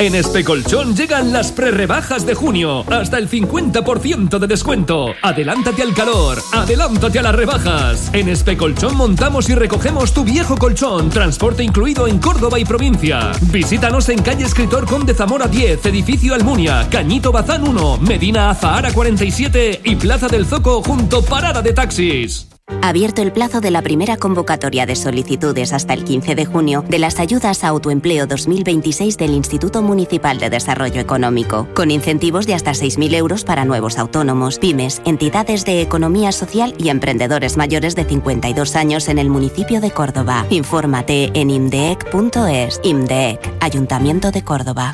En Especolchón llegan las prerrebajas de junio. Hasta el 50% de descuento. Adelántate al calor. Adelántate a las rebajas. En Especolchón montamos y recogemos tu viejo colchón. Transporte incluido en Córdoba y provincia. Visítanos en calle Escritor Conde Zamora 10, edificio Almunia, Cañito Bazán 1, Medina Azahara 47 y Plaza del Zoco junto Parada de Taxis. Abierto el plazo de la primera convocatoria de solicitudes hasta el 15 de junio de las ayudas a autoempleo 2026 del Instituto Municipal de Desarrollo Económico, con incentivos de hasta 6.000 euros para nuevos autónomos, pymes, entidades de economía social y emprendedores mayores de 52 años en el municipio de Córdoba. Infórmate en imdeec.es. IMDEC, Ayuntamiento de Córdoba.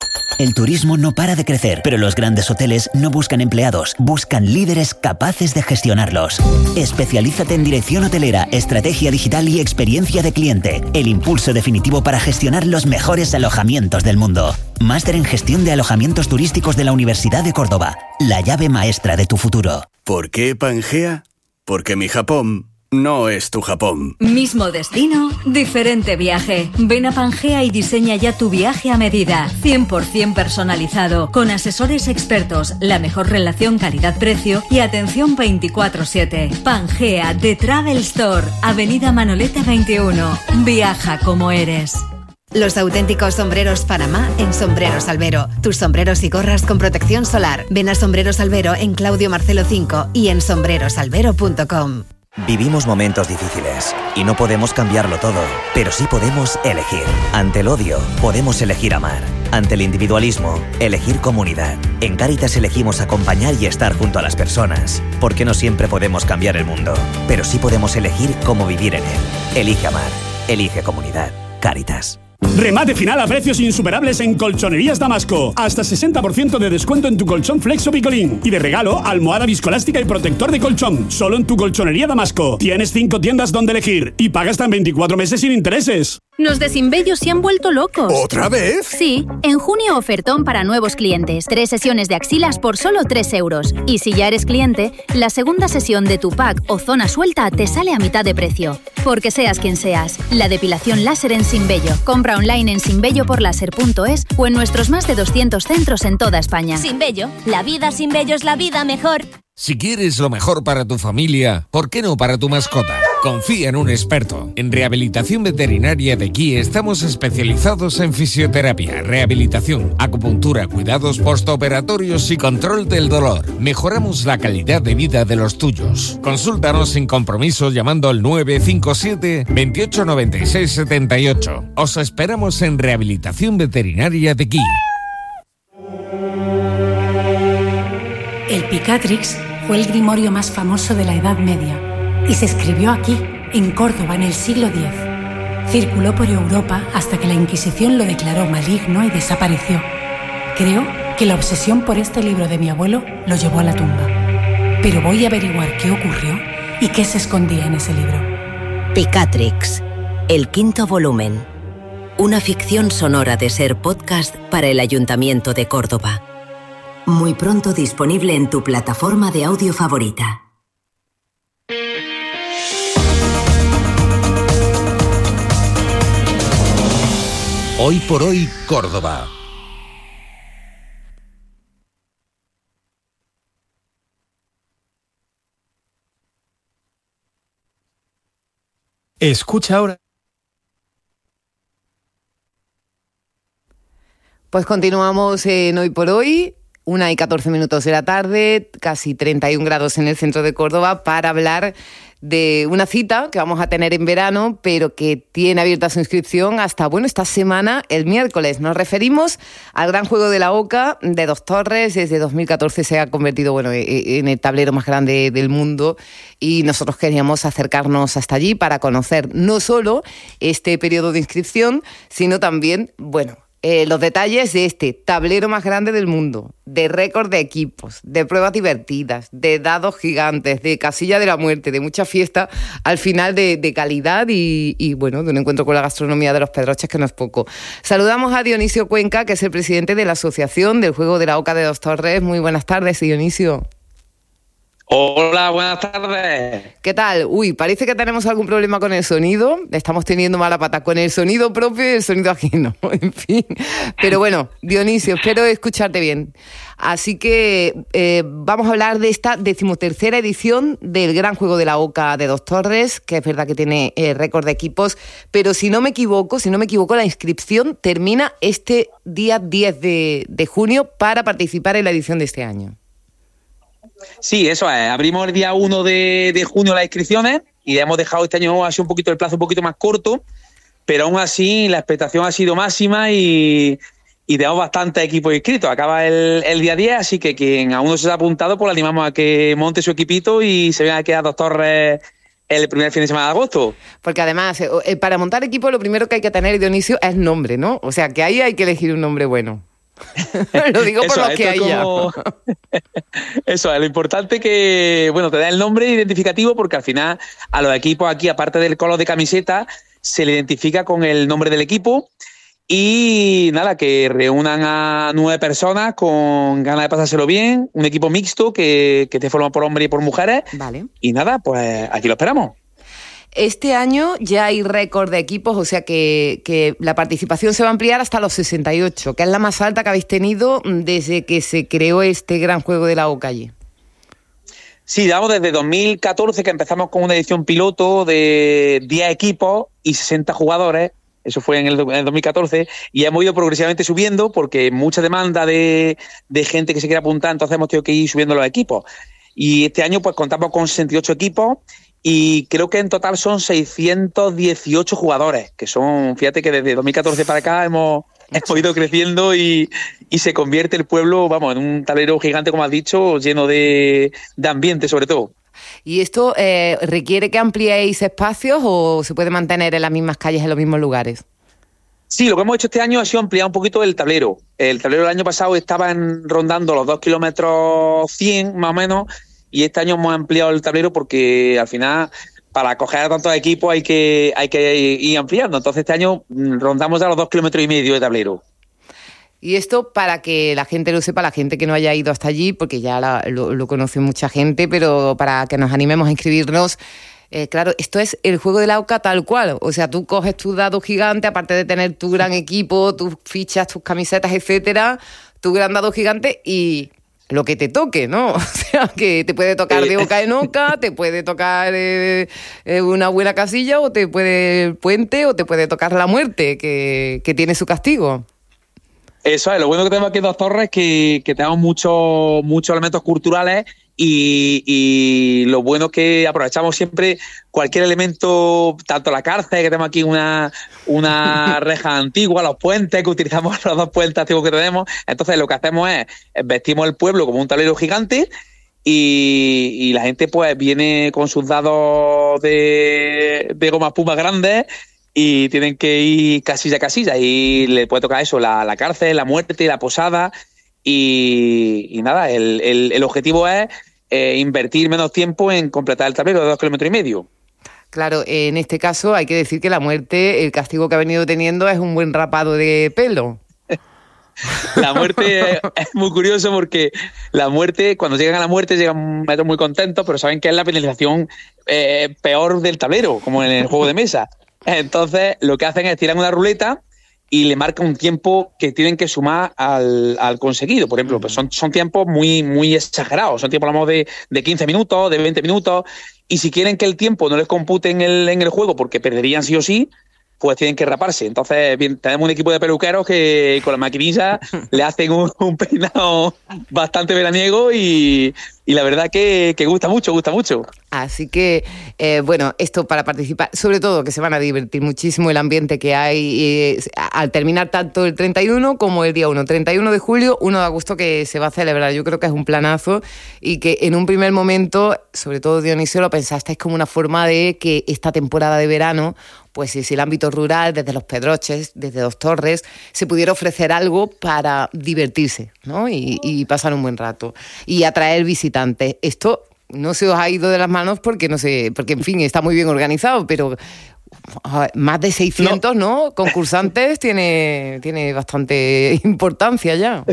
El turismo no para de crecer, pero los grandes hoteles no buscan empleados, buscan líderes capaces de gestionarlos. Especialízate en dirección hotelera, estrategia digital y experiencia de cliente. El impulso definitivo para gestionar los mejores alojamientos del mundo. Máster en gestión de alojamientos turísticos de la Universidad de Córdoba. La llave maestra de tu futuro. ¿Por qué Pangea? Porque mi Japón no es tu Japón. Mismo destino, diferente viaje. Ven a Pangea y diseña ya tu viaje a medida. 100% personalizado, con asesores expertos, la mejor relación calidad-precio y atención 24/7. Pangea The Travel Store, Avenida Manolete 21. Viaja como eres. Los auténticos sombreros Panamá en Sombreros Albero. Tus sombreros y gorras con protección solar. Ven a Sombreros Albero en Claudio Marcelo 5 y en sombrerosalbero.com. Vivimos momentos difíciles y no podemos cambiarlo todo, pero sí podemos elegir. Ante el odio, podemos elegir amar. Ante el individualismo, elegir comunidad. En Cáritas elegimos acompañar y estar junto a las personas, porque no siempre podemos cambiar el mundo, pero sí podemos elegir cómo vivir en él. Elige amar, elige comunidad. Cáritas. Remate final a precios insuperables en Colchonerías Damasco. Hasta 60% de descuento en tu colchón Flexo Picolín. Y de regalo, almohada viscoelástica y protector de colchón. Solo en tu Colchonería Damasco. Tienes 5 tiendas donde elegir y pagas hasta en 24 meses sin intereses. Los de Sinbello se han vuelto locos. ¿Otra vez? Sí, en junio ofertón para nuevos clientes. 3 sesiones de axilas por solo 3 euros. Y si ya eres cliente, la segunda sesión de tu pack o zona suelta te sale a mitad de precio. Porque seas quien seas, la depilación láser en Sinbello. Compra online en sinbelloporlaser.es o en nuestros más de 200 centros en toda España. Sinbello, la vida sin vello es la vida mejor. Si quieres lo mejor para tu familia, ¿por qué no para tu mascota? Confía en un experto. En Rehabilitación Veterinaria de Aquí estamos especializados en fisioterapia, rehabilitación, acupuntura, cuidados postoperatorios y control del dolor. Mejoramos la calidad de vida de los tuyos. Consúltanos sin compromiso llamando al 957 28 96 78. Os esperamos en Rehabilitación Veterinaria de Aquí. El Picatrix fue el grimorio más famoso de la Edad Media y se escribió aquí, en Córdoba, en el siglo X. Circuló por Europa hasta que la Inquisición lo declaró maligno y desapareció. Creo que la obsesión por este libro de mi abuelo lo llevó a la tumba. Pero voy a averiguar qué ocurrió y qué se escondía en ese libro. Picatrix, el 5º volumen. Una ficción sonora de Ser Podcast para el Ayuntamiento de Córdoba. Muy pronto disponible en tu plataforma de audio favorita. Hoy por hoy, Córdoba. Escucha ahora. Pues continuamos en Hoy por Hoy. 1:14 de la tarde, casi 31 grados en el centro de Córdoba, para hablar de una cita que vamos a tener en verano, pero que tiene abierta su inscripción hasta, esta semana, el miércoles. Nos referimos al Gran Juego de la Oca de Dos Torres. Desde 2014 se ha convertido, en el tablero más grande del mundo, y nosotros queríamos acercarnos hasta allí para conocer no solo este periodo de inscripción, sino también, los detalles de este tablero más grande del mundo, de récord de equipos, de pruebas divertidas, de dados gigantes, de casilla de la muerte, de mucha fiesta al final, de calidad y de un encuentro con la gastronomía de los Pedroches, que no es poco. Saludamos a Dionisio Cuenca, que es el presidente de la Asociación del Juego de la Oca de Dos Torres. Muy buenas tardes, Dionisio. Hola, buenas tardes. ¿Qué tal? Uy, parece que tenemos algún problema con el sonido. Estamos teniendo mala pata con el sonido propio y el sonido ajeno. En fin. Pero bueno, Dionisio, espero escucharte bien. Así que vamos a hablar de esta 13ª edición del Gran Juego de la Oca de Dos Torres, que es verdad que tiene récord de equipos, pero si no me equivoco, la inscripción termina este día 10 de junio para participar en la edición de este año. Sí, eso es. Abrimos el día 1 de junio las inscripciones y hemos dejado este año así un poquito el plazo un poquito más corto, pero aún así la expectación ha sido máxima y tenemos bastantes equipos inscritos. Acaba el día 10, así que quien aún no se ha apuntado, pues le animamos a que monte su equipito y se venga aquí a Dos Torres el primer fin de semana de agosto. Porque además, para montar equipo lo primero que hay que tener, Dionisio, es nombre, ¿no? O sea, que ahí hay que elegir un nombre bueno. Lo digo por los que hay ya. Eso es, lo importante que, te da el nombre identificativo, porque al final a los equipos aquí, aparte del color de camiseta, se le identifica con el nombre del equipo. Y nada, que reúnan a 9 personas con ganas de pasárselo bien, un equipo mixto que esté formado por hombres y por mujeres. Vale. Y nada, pues aquí lo esperamos. Este año ya hay récord de equipos, o sea que la participación se va a ampliar hasta los 68, que es la más alta que habéis tenido desde que se creó este Gran Juego de la Oca allí. Sí, llevamos desde 2014 que empezamos con una edición piloto de 10 equipos y 60 jugadores. Eso fue en el 2014 y hemos ido progresivamente subiendo porque mucha demanda de gente que se quiere apuntar, entonces hemos tenido que ir subiendo los equipos. Y este año pues contamos con 68 equipos y creo que en total son 618 jugadores, que son, fíjate que desde 2014 para acá hemos ido creciendo y se convierte el pueblo, en un tablero gigante, como has dicho, lleno de ambiente sobre todo. ¿Y esto requiere que ampliéis espacios o se puede mantener en las mismas calles, en los mismos lugares? Sí, lo que hemos hecho este año ha sido ampliar un poquito el tablero. El tablero del año pasado estaba rondando los 2 kilómetros 100 más o menos, y este año hemos ampliado el tablero porque al final para acoger a tantos equipos hay que ir ampliando. Entonces este año rondamos ya los 2,5 kilómetros de tablero. Y esto para que la gente lo sepa, la gente que no haya ido hasta allí, porque ya lo conoce mucha gente, pero para que nos animemos a inscribirnos, claro, esto es el Juego de la Oca tal cual. O sea, tú coges tu dado gigante, aparte de tener tu gran equipo, tus fichas, tus camisetas, etcétera, tu gran dado gigante y lo que te toque, ¿no? O sea, que te puede tocar de oca en oca, te puede tocar una buena casilla, o te puede el puente, o te puede tocar la muerte, que tiene su castigo. Eso es, lo bueno que tenemos aquí en Dos Torres es que tenemos muchos elementos culturales y lo bueno es que aprovechamos siempre cualquier elemento, tanto la cárcel, que tenemos aquí una reja antigua, los puentes, que utilizamos los 2 puentes antiguos que tenemos. Entonces lo que hacemos es vestimos el pueblo como un tablero gigante y la gente pues viene con sus dados de goma espuma grandes y tienen que ir casilla a casilla y le puede tocar eso, la cárcel, la muerte, la posada y nada, el objetivo es invertir menos tiempo en completar el tablero de 2,5 kilómetros. Claro, en este caso hay que decir que la muerte, el castigo que ha venido teniendo es un buen rapado de pelo. La muerte es muy curioso porque la muerte, cuando llegan a la muerte llegan muy contentos, pero saben que es la penalización peor del tablero, como en el juego de mesa. Entonces lo que hacen es tirar una ruleta y le marcan un tiempo que tienen que sumar al conseguido. Por ejemplo, pues son tiempos muy, muy exagerados. Son tiempos, hablamos de 15 minutos, de 20 minutos. Y si quieren que el tiempo no les compute en el juego porque perderían sí o sí, pues tienen que raparse. Entonces tenemos un equipo de peluqueros que con la maquinilla le hacen un peinado bastante veraniego y la verdad que gusta mucho. Así que, esto para participar, sobre todo que se van a divertir muchísimo, el ambiente que hay al terminar tanto el 31 como el día 1. 31 de julio, 1 de agosto que se va a celebrar. Yo creo que es un planazo y que en un primer momento, sobre todo Dionisio, lo pensasteis como una forma de que esta temporada de verano, pues si el ámbito rural, desde Los Pedroches, desde Dos Torres, se pudiera ofrecer algo para divertirse, ¿no? Y pasar un buen rato y atraer visitantes. Esto no se os ha ido de las manos porque en fin, está muy bien organizado, pero más de 600, ¿no? Concursantes tiene bastante importancia ya.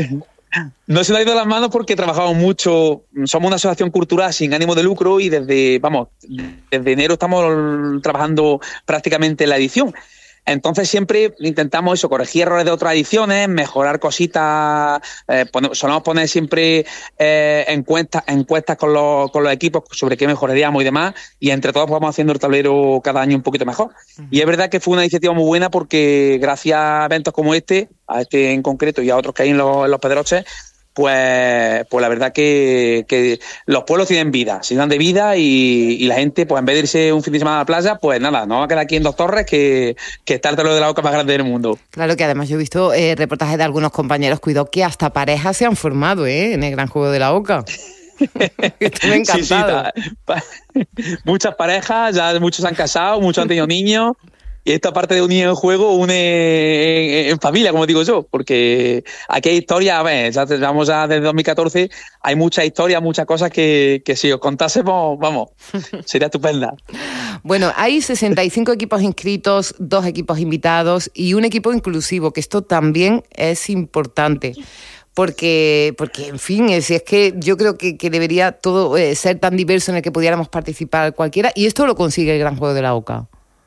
No se nos ha ido las manos porque trabajamos mucho. Somos una asociación cultural sin ánimo de lucro y desde enero estamos trabajando prácticamente en la edición. Entonces siempre intentamos corregir errores de otras ediciones, mejorar cositas, solemos poner siempre encuestas con los equipos sobre qué mejoraríamos y demás, y entre todos vamos haciendo el tablero cada año un poquito mejor. Y es verdad que fue una iniciativa muy buena porque gracias a eventos como a este en concreto y a otros que hay en los Pedroches, pues la verdad que los pueblos tienen vida, se dan de vida y la gente, pues en vez de irse un fin de semana a la playa, pues nada, nos va a quedar aquí en Dos Torres, que está el tablero de la Oca más grande del mundo. Claro, que además yo he visto reportajes de algunos compañeros, cuidado, que hasta parejas se han formado en el Gran Juego de la Oca. Esto me ha encantado. Sí, muchas parejas, ya muchos se han casado, muchos han tenido niños. Y esta parte de unir en juego une en familia, como digo yo, porque aquí hay historias, a ver, ya vamos ya desde 2014, hay muchas historias, muchas cosas que si os contásemos, vamos, sería estupenda. Bueno, hay 65 equipos inscritos, 2 equipos invitados y un equipo inclusivo, que esto también es importante. Porque en fin, si es que yo creo que debería todo ser tan diverso en el que pudiéramos participar cualquiera, y esto lo consigue el Gran Juego de la Oca.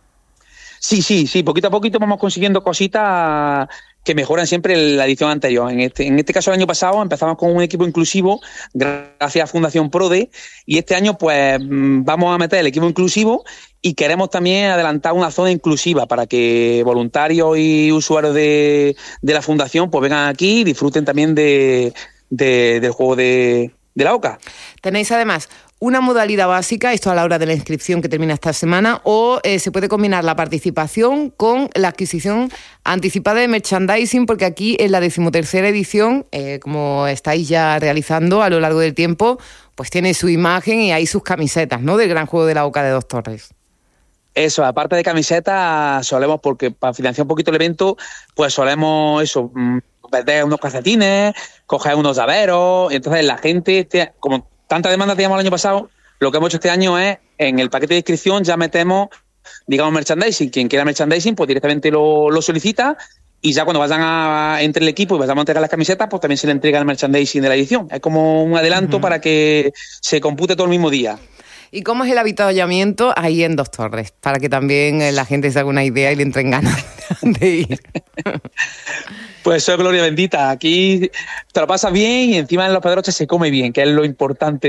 Sí, poquito a poquito vamos consiguiendo cositas que mejoran siempre la edición anterior. En este caso, el año pasado empezamos con un equipo inclusivo gracias a Fundación PRODE, y este año pues vamos a meter el equipo inclusivo y queremos también adelantar una zona inclusiva para que voluntarios y usuarios de la Fundación pues vengan aquí y disfruten también del juego de la Oca. Tenéis además una modalidad básica, esto a la hora de la inscripción que termina esta semana, o se puede combinar la participación con la adquisición anticipada de merchandising, porque aquí en la 13ª edición, como estáis ya realizando a lo largo del tiempo, pues tiene su imagen y hay sus camisetas, ¿no?, del Gran Juego de la Oca de Dos Torres. Eso, aparte de camisetas, solemos, porque para financiar un poquito el evento, pues solemos vender unos calcetines, coger unos llaveros, y entonces la gente, como tanta demanda teníamos el año pasado, lo que hemos hecho este año es, en el paquete de inscripción ya metemos, digamos, merchandising. Quien quiera merchandising, pues directamente lo solicita, y ya cuando vayan entre el equipo y vayamos a entregar las camisetas, pues también se le entrega el merchandising de la edición. Es como un adelanto para que se compute todo el mismo día. ¿Y cómo es el avituallamiento ahí en Dos Torres? Para que también la gente se haga una idea y le entren ganas de ir. Pues eso es gloria bendita. Aquí te lo pasas bien y encima en los Pedroches se come bien, que es lo importante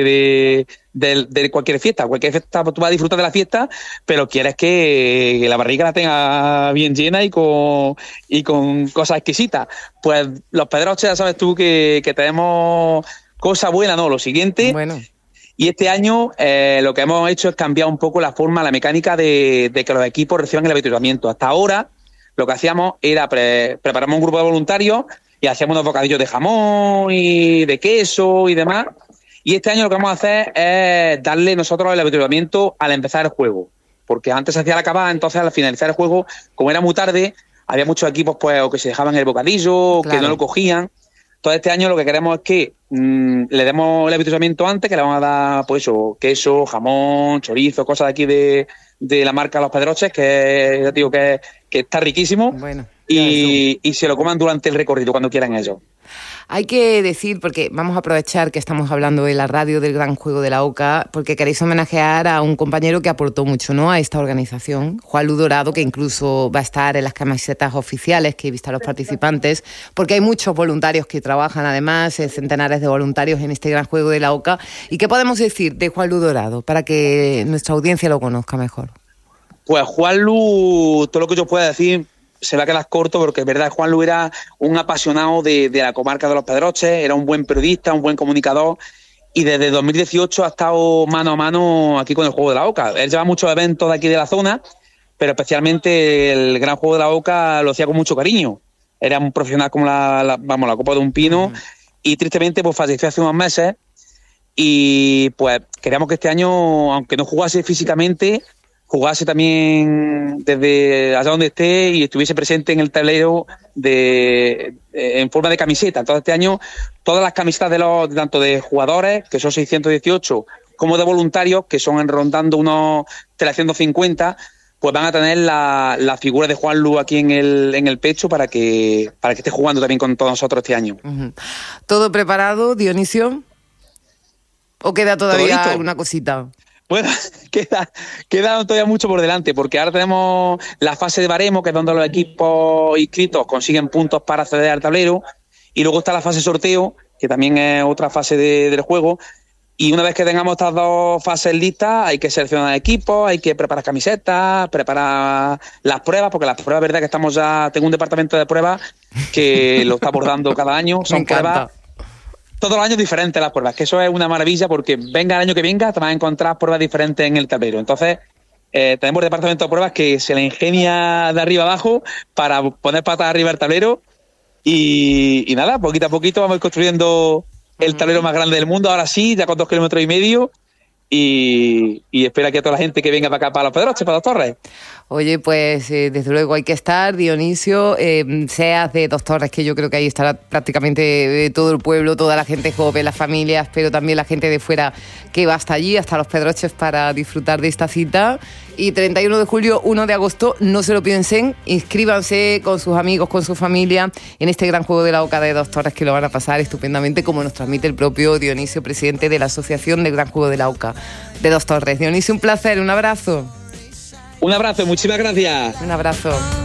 de cualquier fiesta. Cualquier fiesta tú vas a disfrutar de la fiesta, pero quieres que la barriga la tenga bien llena y con cosas exquisitas. Pues los Pedroches, ya sabes tú que tenemos cosas buenas, ¿no? Lo siguiente... Bueno. Y este año lo que hemos hecho es cambiar un poco la forma, la mecánica de que los equipos reciban el avituallamiento. Hasta ahora lo que hacíamos era preparamos un grupo de voluntarios y hacíamos unos bocadillos de jamón y de queso y demás. Y este año lo que vamos a hacer es darle nosotros el avituallamiento al empezar el juego. Porque antes se hacía al acabar, entonces al finalizar el juego, como era muy tarde, había muchos equipos pues o que se dejaban el bocadillo, claro, que no lo cogían. Entonces este año lo que queremos es que le demos el avituallamiento antes, que le vamos a dar pues eso, queso, jamón, chorizo, cosas de aquí de la marca Los Pedroches, que ya digo que está riquísimo. Bueno, y se lo coman durante el recorrido cuando quieran ellos. Hay que decir, porque vamos a aprovechar que estamos hablando en la radio del Gran Juego de la Oca, porque queréis homenajear a un compañero que aportó mucho, ¿no?, a esta organización, Juanlu Dorado, que incluso va a estar en las camisetas oficiales que he visto a los participantes, porque hay muchos voluntarios que trabajan, además, centenares de voluntarios en este Gran Juego de la Oca. ¿Y qué podemos decir de Juanlu Dorado para que nuestra audiencia lo conozca mejor? Pues Juanlu, todo lo que yo pueda decir se va a quedar corto, porque es verdad, Juanlu era un apasionado de la comarca de Los Pedroches, era un buen periodista, un buen comunicador, y desde 2018 ha estado mano a mano aquí con el Juego de la Oca. Él lleva muchos eventos de aquí de la zona, pero especialmente el Gran Juego de la Oca lo hacía con mucho cariño. Era un profesional como la copa de un pino, y tristemente pues falleció hace unos meses, y pues queríamos que este año, aunque no jugase físicamente, jugase también desde allá donde esté y estuviese presente en el tablero en forma de camiseta. Entonces este año todas las camisetas tanto de jugadores, que son 618, como de voluntarios, que son rondando unos 350, pues van a tener la figura de Juanlu aquí en el pecho para que esté jugando también con todos nosotros este año. ¿Todo preparado, Dionisio? ¿O queda todavía alguna cosita? Bueno, queda todavía mucho por delante, porque ahora tenemos la fase de baremo, que es donde los equipos inscritos consiguen puntos para acceder al tablero, y luego está la fase sorteo, que también es otra fase del juego, y una vez que tengamos estas dos fases listas, hay que seleccionar equipos, hay que preparar camisetas, preparar las pruebas, porque las pruebas, verdad que tengo un departamento de pruebas que lo está abordando cada año, son pruebas todos los años diferentes las pruebas, que eso es una maravilla, porque venga el año que venga te vas a encontrar pruebas diferentes en el tablero. Entonces tenemos el departamento de pruebas que se le ingenia de arriba abajo para poner patas arriba el tablero y nada, poquito a poquito vamos a ir construyendo el tablero más grande del mundo, ahora sí, ya con 2,5 kilómetros, y espera que a toda la gente que venga para acá, para Los Pedroches, para Dos Torres. Oye, pues desde luego hay que estar, Dionisio, seas de Dos Torres, que yo creo que ahí estará prácticamente todo el pueblo, toda la gente joven, las familias, pero también la gente de fuera que va hasta allí, hasta Los Pedroches, para disfrutar de esta cita. Y 31 de julio, 1 de agosto, no se lo piensen, inscríbanse con sus amigos, con su familia, en este gran juego de la OCA de Dos Torres, que lo van a pasar estupendamente, como nos transmite el propio Dionisio, presidente de la Asociación del Gran Juego de la OCA de Dos Torres. Dionisio, un placer, un abrazo. Un abrazo, muchísimas gracias. Un abrazo.